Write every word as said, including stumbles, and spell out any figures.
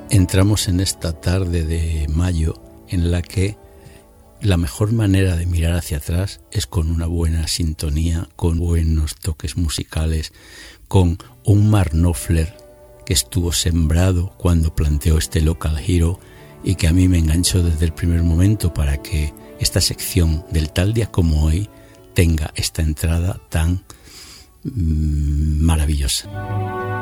Entramos en esta tarde de mayo en la que la mejor manera de mirar hacia atrás es con una buena sintonía, con buenos toques musicales, con un Mark Knopfler que estuvo sembrado cuando planteó este Local Hero y que a mí me enganchó desde el primer momento para que esta sección del tal día como hoy tenga esta entrada tan mmm, maravillosa.